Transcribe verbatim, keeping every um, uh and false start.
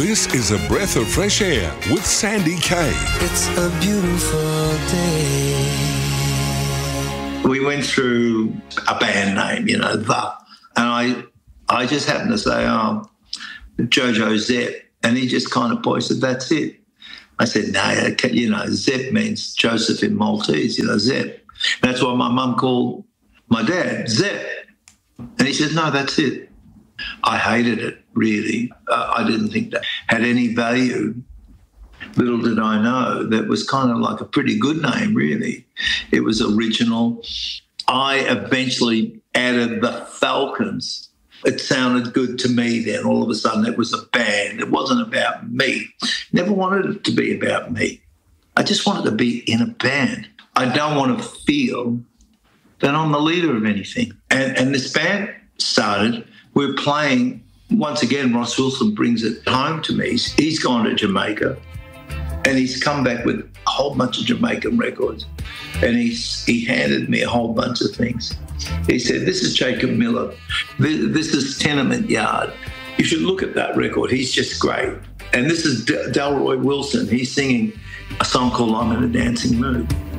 This is A Breath of Fresh Air with Sandy Kay. It's a beautiful day. We went through a band name, you know, The. And I I just happened to say, oh, Jojo Zepp. And he just kind of pointed, that's it. I said, no, nah, you know, Zepp means Joseph in Maltese, you know, Zepp. That's why my mum called my dad Zepp. And he said, no, that's it. I hated it, really. Uh, I didn't think that had any value. Little did I know that was kind of like a pretty good name, really. It was original. I eventually added the Falcons. It sounded good to me then. All of a sudden, it was a band. It wasn't about me. Never wanted it to be about me. I just wanted to be in a band. I don't want to feel that I'm the leader of anything. And, and this band started. We're playing, once again, Ross Wilson brings it home to me. He's, he's gone to Jamaica and he's come back with a whole bunch of Jamaican records. And he's, he handed me a whole bunch of things. He said, this is Jacob Miller. This, this is Tenement Yard. You should look at that record. He's just great. And this is Del- Delroy Wilson. He's singing a song called I'm in a Dancing Mood.